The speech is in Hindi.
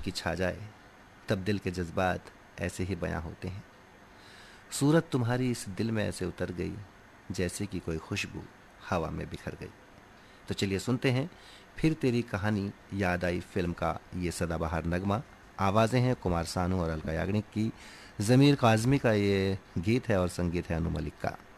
की छा जाए तब दिल के जज्बात ऐसे ही बयां होते हैं। सूरत तुम्हारी इस दिल में ऐसे उतर गई जैसे कि कोई खुशबू हवा में बिखर गई। तो चलिए सुनते हैं फिर तेरी कहानी याद आई फिल्म का ये सदाबहार नगमा। आवाज़ें हैं कुमार सानू और अलका याग्निक की, ज़मीर काज़मी का ये गीत है और संगीत है अनु मलिक का।